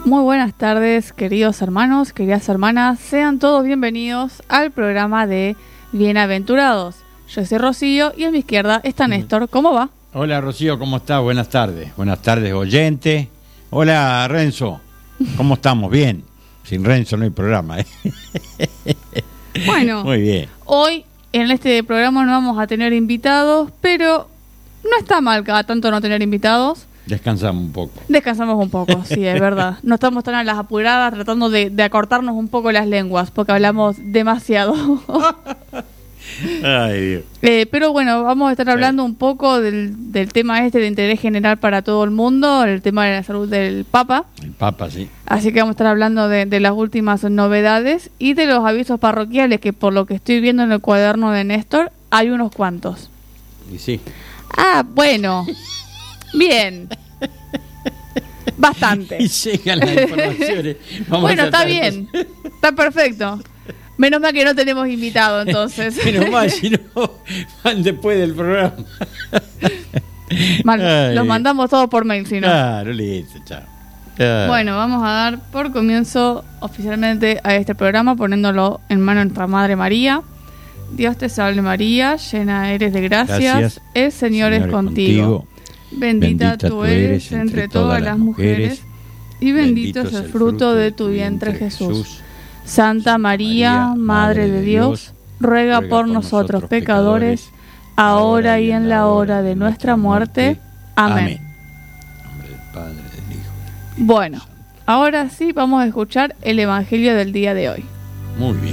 Muy buenas tardes, queridos hermanos, queridas hermanas. Sean todos bienvenidos al programa de Bienaventurados. Yo soy Rocío y a mi izquierda está Néstor. ¿Cómo va? Hola Rocío, ¿cómo estás? Buenas tardes. Buenas tardes, oyente. Hola Renzo, ¿cómo estamos? Bien. Sin Renzo no hay programa, ¿eh? Bueno, muy bien. Hoy en este programa no vamos a tener invitados, pero no está mal cada tanto no tener invitados. Descansamos un poco. Descansamos un poco, sí, es verdad. No estamos tan a las apuradas tratando de acortarnos un poco las lenguas, porque hablamos demasiado. Ay, Dios. Pero bueno, vamos a estar hablando un poco del tema de interés general para todo el mundo, el tema de la salud del Papa. El Papa, sí. Así que vamos a estar hablando de las últimas novedades y de los avisos parroquiales, que por lo que estoy viendo en el cuaderno de Néstor, hay unos cuantos. Y sí. Ah, bueno. Bien. Bastante. Y llegan las informaciones. Bueno, está bien. Está perfecto. Menos mal que no tenemos invitado, entonces. Menos mal, si no, van después del programa. Mal, los mandamos todos por mail, si no. Claro, listo, chao. Bueno, vamos a dar por comienzo oficialmente a este programa, poniéndolo en manos de nuestra Madre María. Dios te salve María, llena eres de gracias. El Señor es contigo. Bendita tú eres entre todas las mujeres, y bendito es el fruto de tu vientre, Jesús. Santa María, Madre de Dios, ruega por nosotros pecadores, ahora y en la hora de nuestra muerte. Amén. En nombre del Padre, del Hijo. Bueno, ahora sí vamos a escuchar el Evangelio del día de hoy. Muy bien.